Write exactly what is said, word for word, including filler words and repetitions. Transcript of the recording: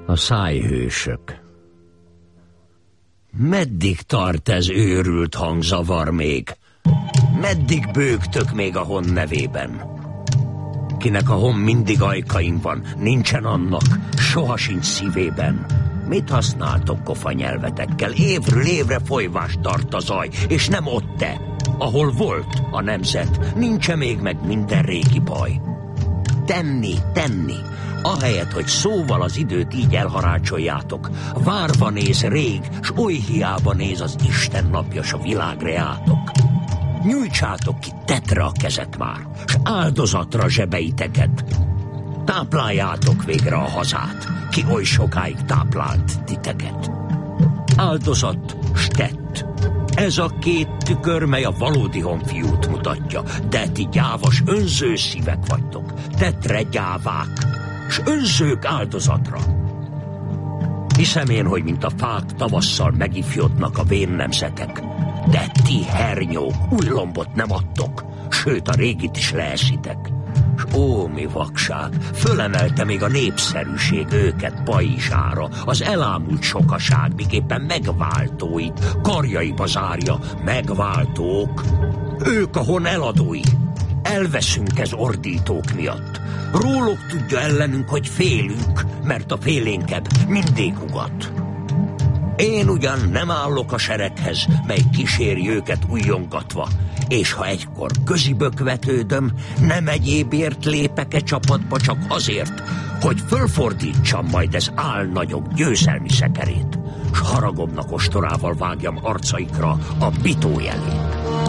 A szájhősök. Meddig tart ez őrült hangzavar még? Meddig bőgtök még a hon nevében? Kinek a hon mindig ajkain van, nincsen annak, soha sincs szívében. Mit használtok kofa nyelvetekkel? Évről évre folyvást tart a zaj, és nem ott-e, ahol volt a nemzet, nincs még meg minden régi baj. Tenni, tenni, ahelyett, hogy szóval az időt így elharácsoljátok, várva néz rég, s oly hiába néz az Isten napja, s a világ reátok. Nyújtsátok ki tetre a kezet már, s áldozatra zsebeiteket. Tápláljátok végre a hazát, ki oly sokáig táplált titeket. Áldozat, s tett. Ez a két tükör, mely a valódi honfiút mutatja, de ti gyávas, önző szívek vagytok, tettre gyávák, s önzők áldozatra. Hiszem én, hogy mint a fák tavasszal megifjodnak a vén nemzetek, de ti, hernyók, új lombot nem adtok, sőt a régit is leeszitek. S ó, mi vakság, fölemelte még a népszerűség őket pajzsára, az elámult sokaság, miképpen megváltóit, karjaiba zárja, megváltók. Ők a hon eladói, elveszünk ez ordítók miatt. Róluk tudja ellenünk, hogy félünk, mert a félénkebb mindig ugat. Én ugyan nem állok a sereghez, mely kíséri őket ujjongatva, és ha egykor közibökvetődöm, nem egyébért lépek-e csapatba, csak azért, hogy fölfordítsam majd ez álnagyok győzelmi szekerét, s haragomnak ostorával vágjam arcaikra a bitójelét.